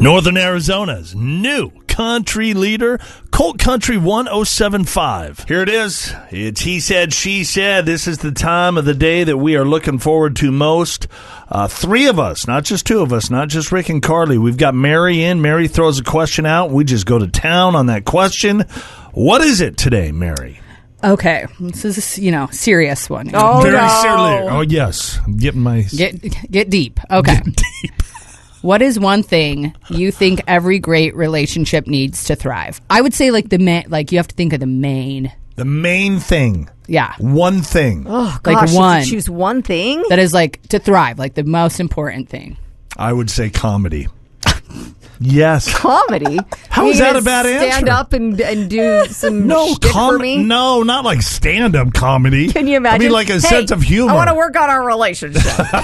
Northern Arizona's new country leader, Colt Country 107.5. Here it is. It's He Said, She Said. This is the time of the day that we are looking forward to most. Three of us, not just two of us, not just Rick and Carly. We've got Mary in. Mary throws a question out. We just go to town on that question. What is it today, Mary? Okay, this is serious one. Oh, very serious. Oh, yes. I'm getting my... Get deep. Okay. Get deep. What is one thing you think every great relationship needs to thrive? I would say you have to think of the main. The main thing. Yeah. One thing. Oh, gosh. One. You choose one thing? That is to thrive, the most important thing. I would say comedy. Yes. Comedy? How is that a bad answer? Stand up and do some shtick for me? No, not like stand-up comedy. Can you imagine? I mean, like a sense of humor. I want to work on our relationship.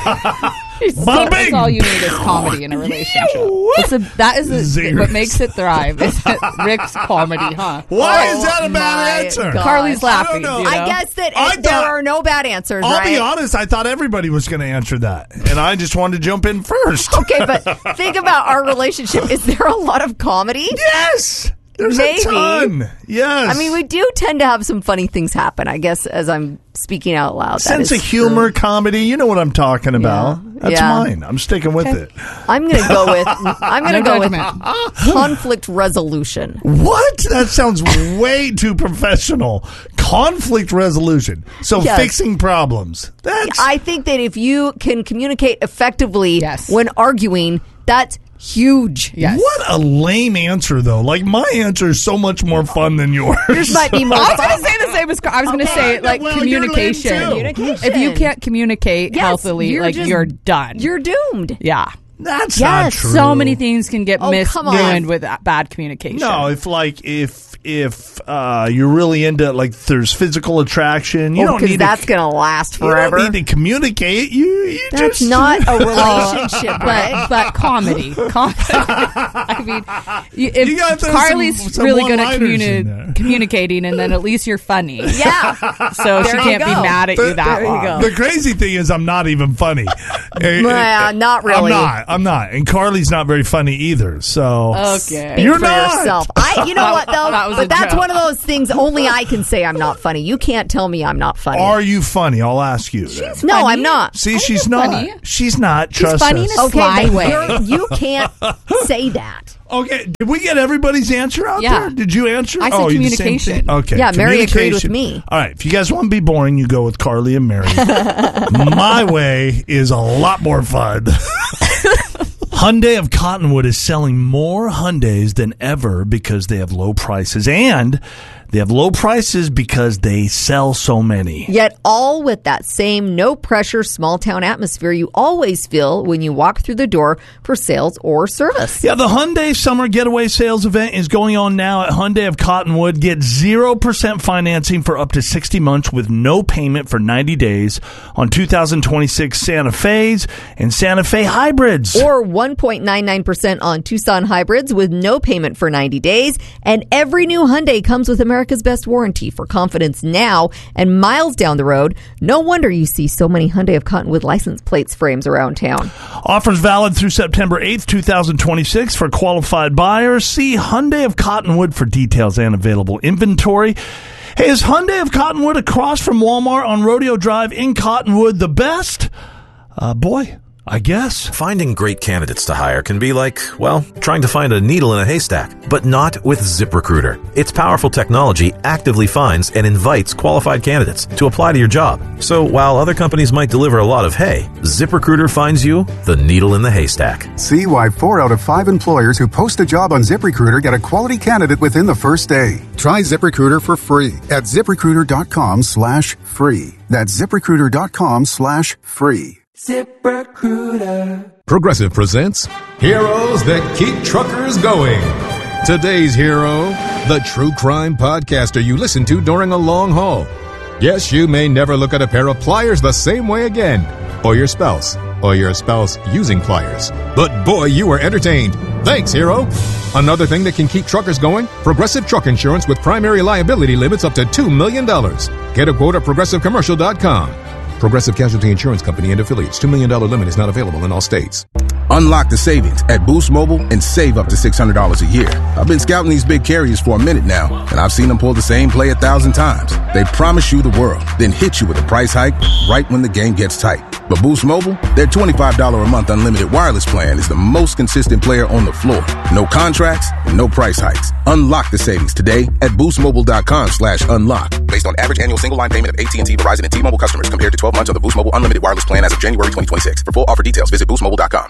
That's all you need is comedy in a relationship. That is what makes it thrive. Is Rick's comedy, huh? Why is that a bad answer? God. Carly's laughing. I guess that there are no bad answers. I'll be honest. I thought everybody was going to answer that, and I just wanted to jump in first. Okay, but think about our relationship. Is there a lot of comedy? Yes. There's a ton. Yes. I mean, we do tend to have some funny things happen, I guess, as I'm speaking out loud. Sense of humor, comedy. You know what I'm talking about. That's mine. I'm sticking with it. I'm going to go with conflict resolution. What? That sounds way too professional. Conflict resolution. So fixing problems. I think that if you can communicate effectively when arguing, that's huge. Yes. What a lame answer, though. My answer is so much more fun than yours. Yours might be more fun. I was going to say the same as I was going to say, communication. If you can't communicate healthily, you're done. You're doomed. Yeah. That's not true. So many things can get ruined with bad communication. No, if you're really into there's physical attraction, you don't need that's going to last forever. You don't need to communicate. That's not a relationship, but comedy. I mean, if Carly's really good at communicating, and then at least you're funny. Yeah. So she can't be mad at you that long. The crazy thing is, I'm not even funny. Not really. I'm not, and Carly's not very funny either. So you're not. Yourself. You know what though? That's one of those things. Only I can say I'm not funny. You can't tell me I'm not funny. Are you funny? I'll ask you. No, I'm not. See, she's not. Funny. She's not. Trust she's funny us. in a sly way. You can't say that. Okay, did we get everybody's answer out there? Did you answer? I said communication. Okay. Yeah, Mary agreed with me. All right, if you guys want to be boring, you go with Carly and Mary. My way is a lot more fun. Hyundai of Cottonwood is selling more Hyundais than ever because they have low prices, and they have low prices because they sell so many. Yet all with that same no-pressure, small-town atmosphere you always feel when you walk through the door for sales or service. Yeah, the Hyundai Summer Getaway Sales Event is going on now at Hyundai of Cottonwood. Get 0% financing for up to 60 months with no payment for 90 days on 2026 Santa Fe's and Santa Fe hybrids. Or 1.99% on Tucson hybrids with no payment for 90 days. And every new Hyundai comes with America's best warranty for confidence now and miles down the road. No wonder you see so many Hyundai of Cottonwood license plates frames around town. Offers valid through September 8th, 2026 for qualified buyers. See Hyundai of Cottonwood for details and available inventory. Hey, is Hyundai of Cottonwood across from Walmart on Rodeo Drive in Cottonwood the best? Boy, I guess. Finding great candidates to hire can be trying to find a needle in a haystack, but not with ZipRecruiter. Its powerful technology actively finds and invites qualified candidates to apply to your job. So while other companies might deliver a lot of hay, ZipRecruiter finds you the needle in the haystack. See why 4 out of 5 employers who post a job on ZipRecruiter get a quality candidate within the first day. Try ZipRecruiter for free at ZipRecruiter.com/free. That's ZipRecruiter.com/free. ZipRecruiter. Progressive presents Heroes That Keep Truckers Going. Today's hero, the true crime podcaster you listen to during a long haul. Yes, you may never look at a pair of pliers the same way again, or your spouse using pliers. But boy, you were entertained. Thanks, hero. Another thing that can keep truckers going, Progressive Truck Insurance with primary liability limits up to $2 million. Get a quote at ProgressiveCommercial.com. Progressive Casualty Insurance Company and affiliates. $2 million limit is not available in all states. Unlock the savings at Boost Mobile and save up to $600 a year. I've been scouting these big carriers for a minute now, and I've seen them pull the same play 1,000 times. They promise you the world, then hit you with a price hike right when the game gets tight. But Boost Mobile, their $25 a month unlimited wireless plan is the most consistent player on the floor. No contracts and no price hikes. Unlock the savings today at boostmobile.com/unlock. Based on average annual single line payment of AT&T, Verizon, and T-Mobile customers compared to 12 months of the Boost Mobile unlimited wireless plan as of January 2026. For full offer details, visit boostmobile.com.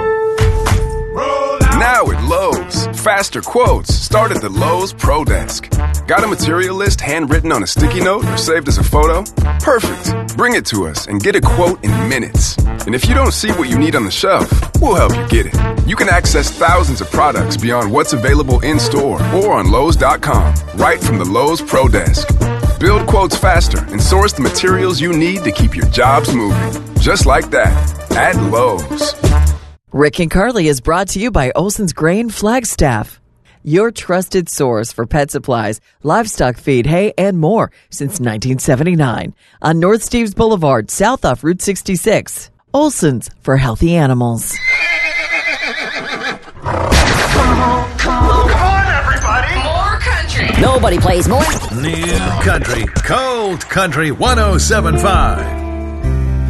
Now at Lowe's, faster quotes start at the Lowe's Pro Desk. Got a material list handwritten on a sticky note or saved as a photo? Perfect. Bring it to us and get a quote in minutes. And if you don't see what you need on the shelf, we'll help you get it. You can access thousands of products beyond what's available in-store or on Lowe's.com, right from the Lowe's Pro Desk. Build quotes faster and source the materials you need to keep your jobs moving. Just like that, at Lowe's. Rick and Carly is brought to you by Olson's Grain Flagstaff, your trusted source for pet supplies, livestock feed, hay, and more since 1979 on North Steves Boulevard, south off Route 66. Olson's for healthy animals. Come on, everybody! More country! Nobody plays more. New country, Cold Country 107.5.